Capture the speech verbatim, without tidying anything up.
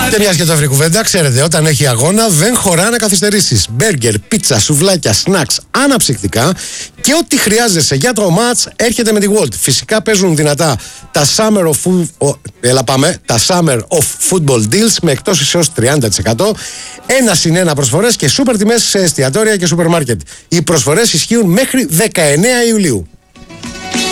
Και μια και το βρει κουβέντα, ξέρετε, όταν έχει αγώνα δεν χωρά να καθυστερήσεις. Μπέργκερ, πίτσα, σουβλάκια, σνακς, αναψυκτικά και ό,τι χρειάζεσαι για το μάτς έρχεται με τη Walt. Φυσικά παίζουν δυνατά τα Summer of, oh, έλα πάμε, τα Summer of Football Deals με εκτόσεις έως τριάντα τοις εκατό, ένα συν ένα προσφορές και σούπερ τιμές σε εστιατόρια και σούπερ μάρκετ. Οι προσφορές ισχύουν μέχρι δεκαεννέα Ιουλίου.